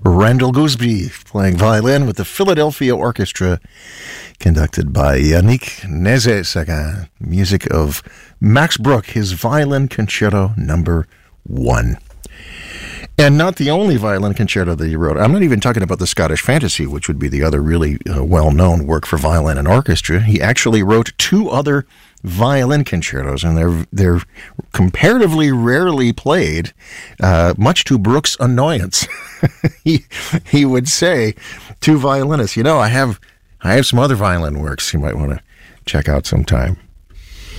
Randall Gooseby playing violin with the Philadelphia Orchestra, conducted by Yannick Nézet-Séguin. Music of Max Bruch, his Violin Concerto Number 1. And not the only violin concerto that he wrote. I'm not even talking about the Scottish Fantasy, which would be the other really well-known work for violin and orchestra. He actually wrote 2 other violin concertos, and they're comparatively rarely played, much to Bruch's annoyance. he would say to violinists, I have some other violin works you might want to check out sometime.